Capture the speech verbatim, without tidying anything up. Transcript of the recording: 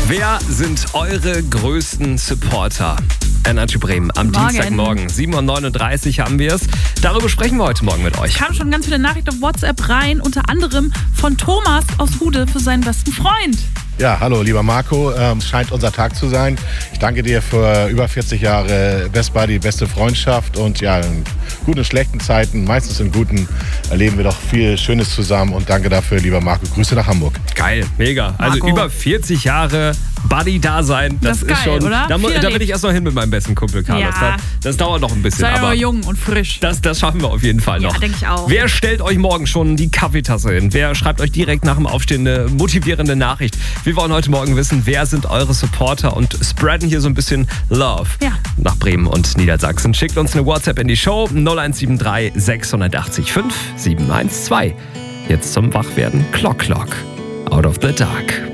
Wer sind eure größten Supporter? Energy Bremen am Morgen. Dienstagmorgen, sieben Uhr neununddreißig haben wir es. Darüber sprechen wir heute Morgen mit euch. Es kamen schon ganz viele Nachrichten auf WhatsApp rein, unter anderem von Thomas aus Hude für seinen besten Freund. Ja, hallo lieber Marco, ähm, es scheint unser Tag zu sein. Ich danke dir für über vierzig Jahre Best Buddy, beste Freundschaft und ja, in guten und schlechten Zeiten, meistens in guten, erleben wir doch viel Schönes zusammen und danke dafür, lieber Marco. Grüße nach Hamburg. Geil, mega. Also Marco. über vierzig Jahre Buddy-Dasein, das, Das ist ist geil, schon, oder? Da, mu- Viel da will erlebt. ich erst noch hin mit meinem besten Kumpel Carlos. Ja. Das, das dauert noch ein bisschen, Sei aber aber jung und frisch. das, das schaffen wir auf jeden Fall noch. Ja, denke ich auch. Wer stellt euch morgen schon die Kaffeetasse hin? Wer schreibt euch direkt nach dem Aufstehen eine motivierende Nachricht? Wir wollen heute Morgen wissen, wer sind eure Supporter und spreaden hier so ein bisschen Love Ja. nach Bremen und Niedersachsen. Schickt uns eine WhatsApp in die Show null eins sieben drei sechs acht acht fünf sieben eins zwei. Jetzt zum Wachwerden Clock Clock. Out of the Dark.